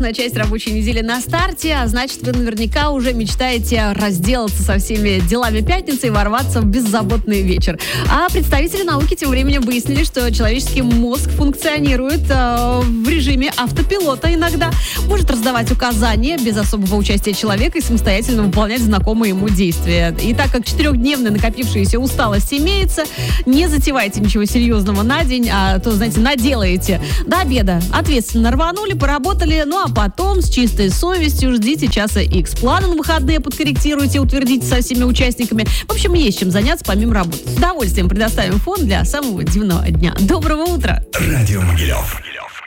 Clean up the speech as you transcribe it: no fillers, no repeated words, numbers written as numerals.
важная часть рабочей недели на старте, а значит, вы наверняка уже мечтаете разделаться со всеми делами пятницы и ворваться в беззаботный вечер. А представители науки тем временем выяснили, что человеческий мозг функционирует в режиме автопилота иногда, может раздавать указания без особого участия человека и самостоятельно выполнять знакомые ему действия. И так как 4-дневная накопившаяся усталость имеется, не затевайте ничего серьезного на день, а то, знаете, наделаете. До обеда ответственно рванули, поработали, ну а потом с чистой совестью ждите часа X. Планы на выходные подкорректируйте, утвердите со всеми участниками. В общем, есть чем заняться помимо работы. С удовольствием предоставим фон для самого дивного дня. Доброго утра! Радио Могилев.